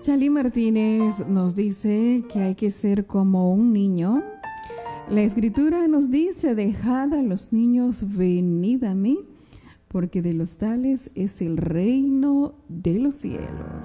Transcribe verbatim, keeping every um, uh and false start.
Chalí Martínez nos dice que hay que ser como un niño. La Escritura nos dice: dejad a los niños, venid a mí, porque de los tales es el reino de los cielos.